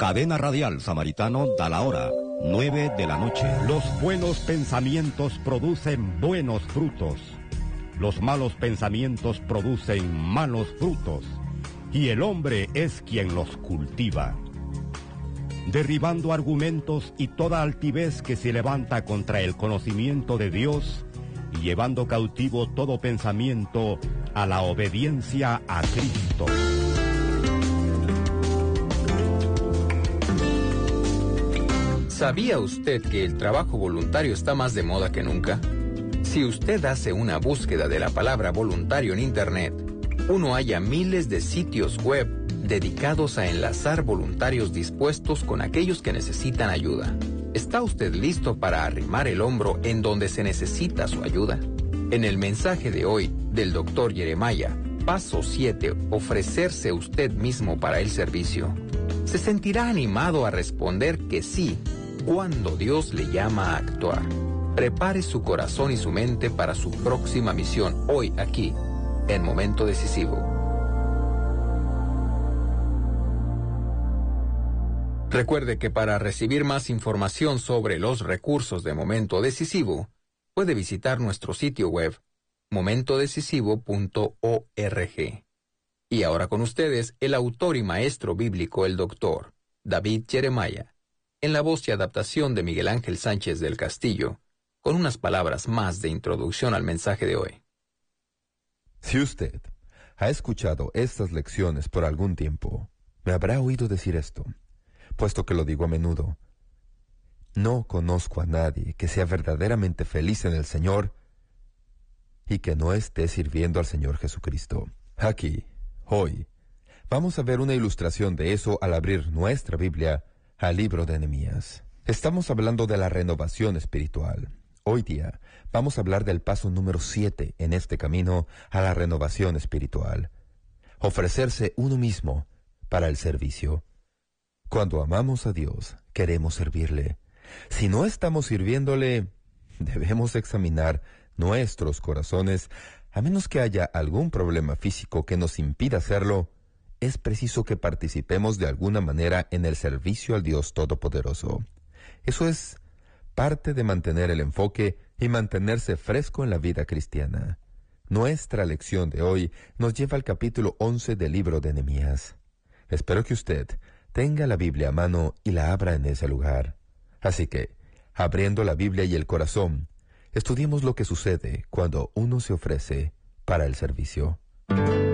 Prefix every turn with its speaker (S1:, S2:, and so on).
S1: Cadena Radial Samaritano da la hora, 9 de la noche.
S2: Los buenos pensamientos producen buenos frutos. Los malos pensamientos producen malos frutos. Y el hombre es quien los cultiva. Derribando argumentos y toda altivez que se levanta contra el conocimiento de Dios y llevando cautivo todo pensamiento a la obediencia a Cristo.
S3: ¿Sabía usted que el trabajo voluntario está más de moda que nunca? Si usted hace una búsqueda de la palabra voluntario en Internet, uno halla miles de sitios web dedicados a enlazar voluntarios dispuestos con aquellos que necesitan ayuda. ¿Está usted listo para arrimar el hombro en donde se necesita su ayuda? En el mensaje de hoy del Dr. Jeremiah, paso 7, ofrecerse usted mismo para el servicio. ¿Se sentirá animado a responder que sí cuando Dios le llama a actuar? Prepare su corazón y su mente para su próxima misión hoy aquí, en Momento Decisivo. Recuerde que para recibir más información sobre los recursos de Momento Decisivo, puede visitar nuestro sitio web, momentodecisivo.org. Y ahora con ustedes, el autor y maestro bíblico, el Dr. David Jeremiah, en la voz y adaptación de Miguel Ángel Sánchez del Castillo, con unas palabras más de introducción al mensaje de hoy.
S4: Si usted ha escuchado estas lecciones por algún tiempo, me habrá oído decir esto, puesto que lo digo a menudo. No conozco a nadie que sea verdaderamente feliz en el Señor y que no esté sirviendo al Señor Jesucristo. Aquí, hoy, vamos a ver una ilustración de eso al abrir nuestra Biblia al libro de Nehemías. Estamos hablando de la renovación espiritual. Hoy día vamos a hablar del paso número 7 en este camino a la renovación espiritual. Ofrecerse uno mismo para el servicio. Cuando amamos a Dios, queremos servirle. Si no estamos sirviéndole, debemos examinar nuestros corazones. A menos que haya algún problema físico que nos impida hacerlo, es preciso que participemos de alguna manera en el servicio al Dios Todopoderoso. Eso es parte de mantener el enfoque y mantenerse fresco en la vida cristiana. Nuestra lección de hoy nos lleva al capítulo 11 del libro de Nehemías. Espero que usted tenga la Biblia a mano y la abra en ese lugar. Así que, abriendo la Biblia y el corazón, estudiemos lo que sucede cuando uno se ofrece para el servicio.